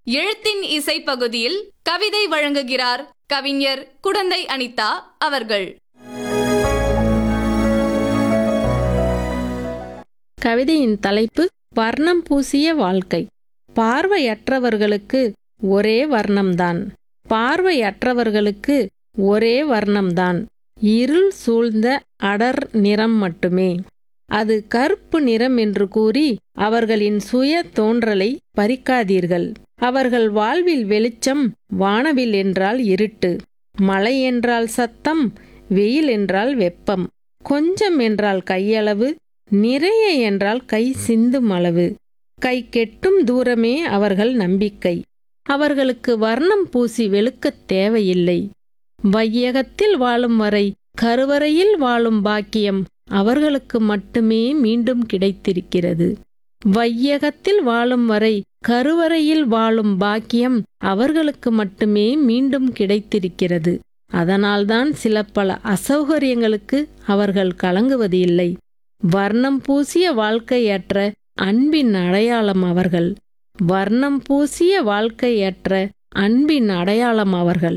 எழுத்தின் இசை பகுதியில் கவிதை வழங்குகிறார் கவிஞர் குடந்தை அனிதா அவர்கள். கவிதையின் தலைப்பு வர்ணம் பூசிய வாழ்க்கை. பார்வையற்றவர்களுக்கு ஒரே வர்ணம்தான். பார்வையற்றவர்களுக்கு ஒரே வர்ணம்தான். இருள் சூழ்ந்த அடர் நிறம் மட்டுமே. அது கருப்பு நிறம் என்று கூறி அவர்களின் சுய தோன்றலை பறிக்காதீர்கள். அவர்கள் வாழ்வில் வெளிச்சம், வானவில் என்றால் இருட்டு, மழை என்றால் சத்தம், வெயில் என்றால் வெப்பம், கொஞ்சம் என்றால் கையளவு, நிறைய என்றால் கை சிந்தும் அளவு. கை கெட்டும் தூரமே அவர்கள் நம்பிக்கை. அவர்களுக்கு வர்ணம் பூசி வெளுக்கத் தேவையில்லை. வையகத்தில் வாழும் வரை கருவறையில் வாழும் பாக்கியம் அவர்களுக்கு மட்டுமே மீண்டும் கிடைத்திருக்கிறது. வையகத்தில் வாழும் வரை கருவறையில் வாழும் பாக்கியம் அவர்களுக்கு மட்டுமே மீண்டும் கிடைத்திருக்கிறது. அதனால்தான் சில பல அசௌகரியங்களுக்கு அவர்கள் கலங்குவது இல்லை. வர்ணம் பூசிய வாழ்க்கையற்ற அன்பின் அடையாளம் அவர்கள். வர்ணம் பூசிய வாழ்க்கையற்ற அன்பின் அடையாளம் அவர்கள்.